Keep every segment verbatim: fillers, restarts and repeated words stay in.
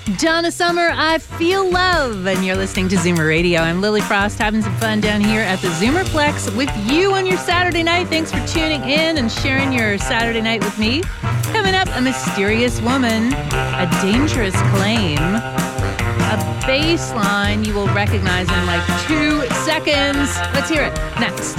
Donna Summer, I Feel Love, and you're listening to Zoomer Radio. I'm Lily Frost, having some fun down here at the Zoomerplex with you on your Saturday night. Thanks for tuning in and sharing your Saturday night with me. Coming up, a mysterious woman, a dangerous claim, a bass line you will recognize in like two seconds. Let's hear it next.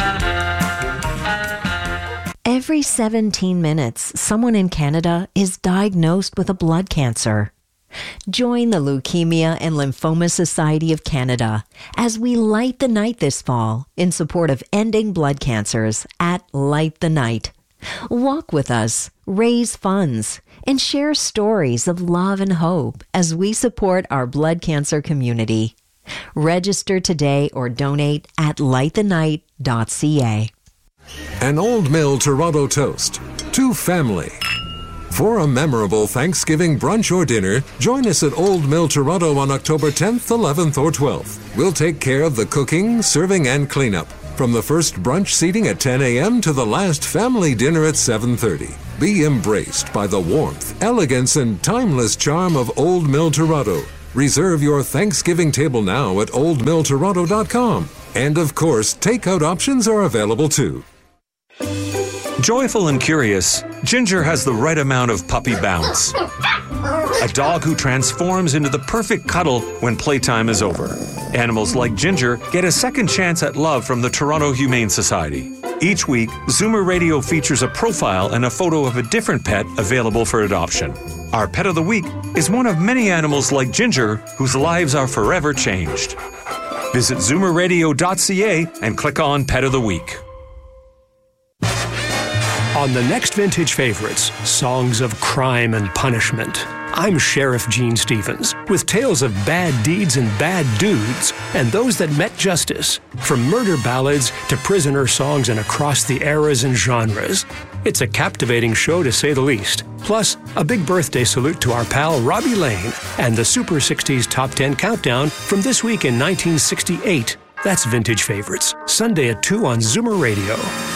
Every seventeen minutes, someone in Canada is diagnosed with a blood cancer. Join the Leukemia and Lymphoma Society of Canada as we light the night this fall in support of ending blood cancers at Light the Night. Walk with us, raise funds, and share stories of love and hope as we support our blood cancer community. Register today or donate at light the night dot c a. An Old Mill Toronto toast to family. For a memorable Thanksgiving brunch or dinner, join us at Old Mill Toronto on October tenth, eleventh, or twelfth. We'll take care of the cooking, serving, and cleanup. From the first brunch seating at ten a.m. to the last family dinner at seven thirty. Be embraced by the warmth, elegance, and timeless charm of Old Mill Toronto. Reserve your Thanksgiving table now at old mill toronto dot com. And of course, takeout options are available too. Joyful and curious, Ginger has the right amount of puppy bounce. A dog who transforms into the perfect cuddle when playtime is over. Animals like Ginger get a second chance at love from the Toronto Humane Society. Each week, Zoomer Radio features a profile and a photo of a different pet available for adoption. Our Pet of the Week is one of many animals like Ginger whose lives are forever changed. Visit zoomer radio dot c a and click on Pet of the Week. On the next Vintage Favorites, songs of crime and punishment, I'm Sheriff Gene Stevens with tales of bad deeds and bad dudes and those that met justice, from murder ballads to prisoner songs and across the eras and genres. It's a captivating show to say the least. Plus, a big birthday salute to our pal Robbie Lane and the Super sixties Top ten Countdown from this week in nineteen sixty-eight. That's Vintage Favorites, Sunday at two on Zoomer Radio.